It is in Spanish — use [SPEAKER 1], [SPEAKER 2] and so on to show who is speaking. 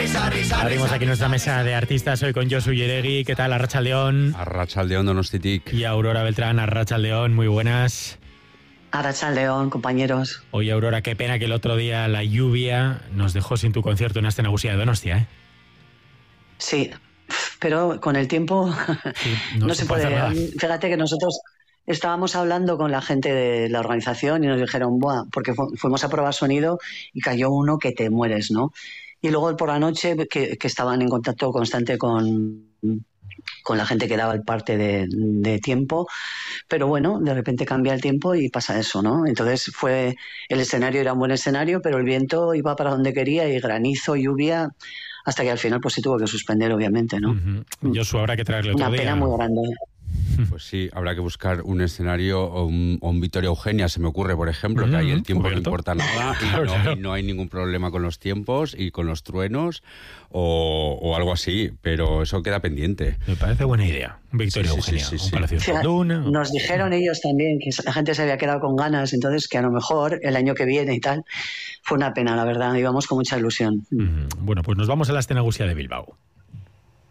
[SPEAKER 1] Abrimos aquí nuestra mesa de artistas hoy con Josu Yeregui. ¿Qué tal? Arratsaldeon.
[SPEAKER 2] Arratsaldeon, Donostitik.
[SPEAKER 1] Y Aurora Beltrán. Arratsaldeon, muy buenas.
[SPEAKER 3] Arratsaldeon, compañeros.
[SPEAKER 1] Oye, Aurora, qué pena que el otro día la lluvia nos dejó sin tu concierto en Aste Nagusia de Donostia, ¿eh?
[SPEAKER 3] Sí, pero con el tiempo
[SPEAKER 1] Sí,
[SPEAKER 3] no se puede. Fíjate que nosotros estábamos hablando con la gente de la organización y nos dijeron, buah, porque fuimos a probar sonido y cayó uno que te mueres, ¿no? Y luego por la noche que estaban en contacto constante con la gente que daba el parte de tiempo, pero bueno, de repente cambia el tiempo y pasa eso, ¿no? Entonces el escenario era un buen escenario, pero el viento iba para donde quería y granizo, lluvia, hasta que al final pues se tuvo que suspender, obviamente, ¿no?
[SPEAKER 1] Josu, habrá que traerle otro
[SPEAKER 3] día. Una pena muy grande.
[SPEAKER 2] Pues sí, habrá que buscar un escenario o un Victoria Eugenia, se me ocurre, por ejemplo, que ahí el tiempo no importa nada y no hay ningún problema con los tiempos y con los truenos o algo así, pero eso queda pendiente.
[SPEAKER 1] Me parece buena idea, Victoria Eugenia, un Palacio de Fortuna.
[SPEAKER 3] Nos dijeron ellos también que la gente se había quedado con ganas, entonces que a lo mejor el año que viene y tal, fue una pena, la verdad, íbamos con mucha ilusión.
[SPEAKER 1] Bueno, pues nos vamos a la Aste Nagusia de Bilbao.